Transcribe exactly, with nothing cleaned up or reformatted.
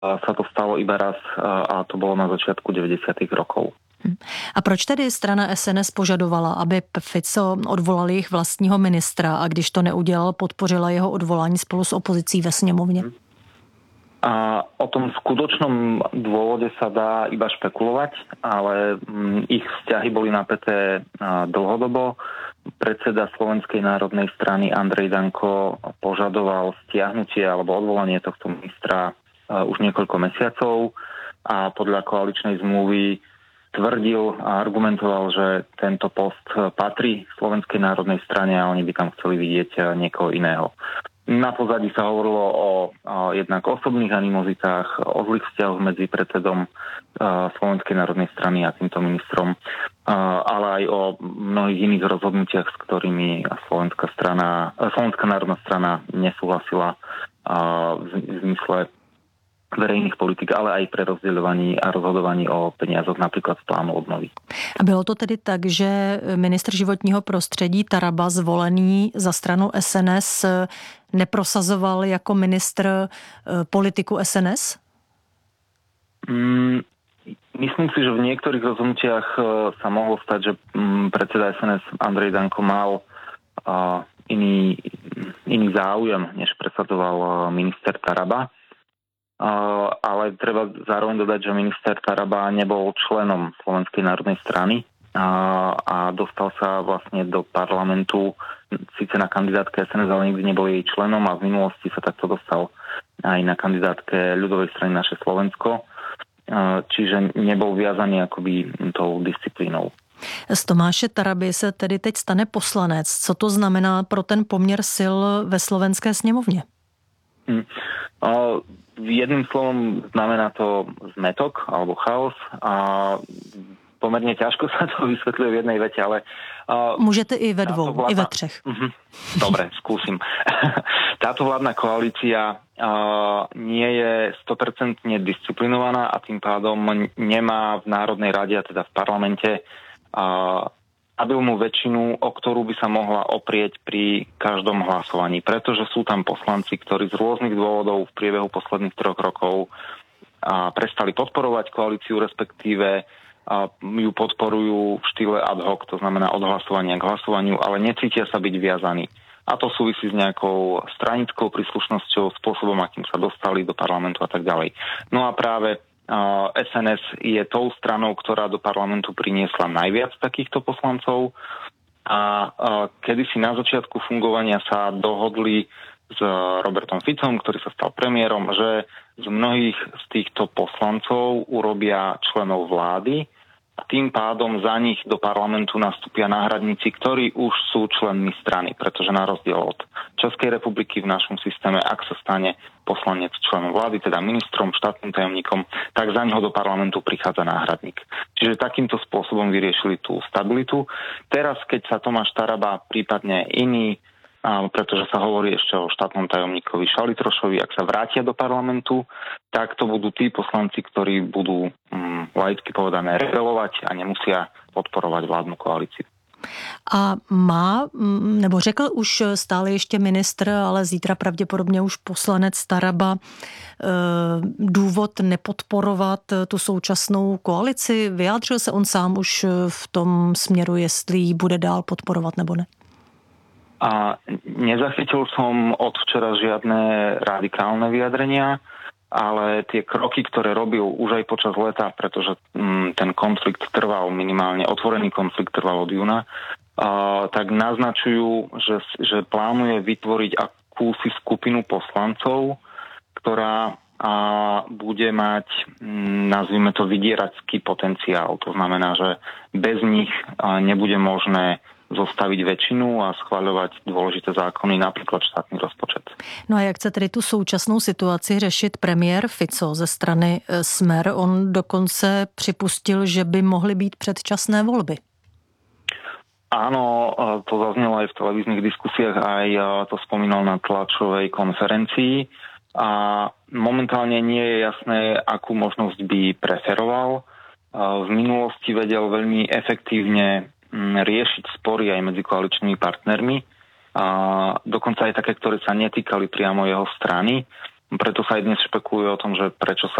sa to stalo iba raz a to bolo na začiatku deväťdesiatych rokov. A proč tedy strana es en es požadovala, aby Fico odvolal jejich vlastního ministra a když to neudělal, podpořila jeho odvolání spolu s opozicí ve sněmovně? A o tom skutočnom dôvode sa dá iba špekulovať, ale ich vzťahy boli napäté dlhodobo. Predseda Slovenskej národnej strany Andrej Danko požadoval stiahnutie alebo odvolanie tohto ministra už niekoľko mesiacov a podľa koaličnej zmluvy tvrdil a argumentoval, že tento post patrí Slovenskej národnej strane a oni by tam chceli vidieť niekoho iného. Na pozadí sa hovorilo o, o jednak osobných animozitách, o zlých vzťahoch medzi predsedom uh, Slovenskej národnej strany a týmto ministrom, uh, ale aj o mnohých iných rozhodnutiach, s ktorými Slovenská strana, uh, Slovenská národná strana nesúhlasila uh, v, v zmysle verejných politik, ale aj pre rozdeľovaní a rozhodovaní o peniazoch napríklad z plánu obnovy. A bylo to tedy tak, že ministr životního prostředí Taraba, zvolený za stranu es en es, neprosazoval jako ministr politiku es en es? Mm, myslím si, že v niektorých rozhodnutiach sa mohlo stať, že predseda es en es Andrej Danko mal uh, iný, iný záujem, než presadzoval minister Taraba. Uh, ale treba zároveň dodať, že minister Taraba nebol členom Slovenskej národnej strany uh, a dostal sa vlastne do parlamentu síce na kandidátke es en es, ale nikdy nebol jej členom a v minulosti sa takto dostal aj na kandidátke ľudovej strany Naše Slovensko, uh, čiže nebol viazaný akoby tou disciplínou. Z Tomáše Taraby se tedy teď stane poslanec. Co to znamená pro ten poměr sil ve slovenské sněmovně? Hmm. Uh, Jedným slovom znamená to zmetok alebo chaos a pomerne ťažko sa to vysvetľuje v jednej vete, ale... Uh, Môžete i ve dvou, vládna... i ve třech. Uh-huh. Dobre, skúsim. Táto vládna koalícia uh, nie je sto percent disciplinovaná a tým pádom nemá v Národnej rade, a teda v parlamente, uh, stabilnú väčšinu, o ktorú by sa mohla oprieť pri každom hlasovaní. Pretože sú tam poslanci, ktorí z rôznych dôvodov v priebehu posledných troch rokov a prestali podporovať koalíciu, respektíve a ju podporujú v štýle ad hoc, to znamená od hlasovania k hlasovaniu, ale necítia sa byť viazaní. A to súvisí s nejakou stranickou príslušnosťou, spôsobom, akým sa dostali do parlamentu a tak ďalej. No a práve es en es je tou stranou, ktorá do parlamentu priniesla najviac takýchto poslancov a kedysi na začiatku fungovania sa dohodli s Robertom Ficom, ktorý sa stal premiérom, že z mnohých z týchto poslancov urobia členov vlády a tým pádom za nich do parlamentu nastúpia náhradníci, ktorí už sú členmi strany, pretože na rozdiel od Českej republiky v našom systéme, ak sa stane poslanec členom vlády, teda ministrom, štátnym tajomníkom, tak za neho do parlamentu prichádza náhradník. Čiže takýmto spôsobom vyriešili tú stabilitu. Teraz, keď sa Tomáš Taraba, prípadne iný, a pretože sa hovorí ešte o štátnom tajomníkovi Šalitrošovi, ak sa vrátia do parlamentu, tak to budú tí poslanci, ktorí budú um, laicky povedané rebelovať a nemusia podporovať vládnu koalíciu. A má, nebo řekl už stále ještě ministr, ale zítra pravděpodobně už poslanec Taraba, důvod nepodporovat tu současnou koalici? Vyjádřil se on sám už v tom směru, jestli ji bude dál podporovat nebo ne? A nezachytil som od včera žiadne radikálne vyjadrenia, ale tie kroky, ktoré robil už aj počas leta, pretože mm, ten konflikt trval minimálne, otvorený konflikt trval od júna, a, tak naznačujú, že, že plánuje vytvoriť akúsi skupinu poslancov, ktorá a, bude mať, mm, nazvime to, vydieračský potenciál. To znamená, že bez nich a, nebude možné zostaviť väčšinu a schvaľovať dôležité zákony, napríklad štátny rozpočet. No a jak chce tedy tu současnou situaci řešit premiér Fico ze strany Smer? On dokonce připustil, že by mohly být předčasné volby. Áno, to zaznelo aj v televíznych diskusiách, aj to spomínal na tlačovej konferencii a momentálne nie je jasné, akú možnosť by preferoval. V minulosti vedel veľmi efektívne riešiť spory aj medzi koaličnými partnermi. A dokonca aj také, ktoré sa netýkali priamo jeho strany. Preto sa aj dnes špekuluje o tom, že prečo sa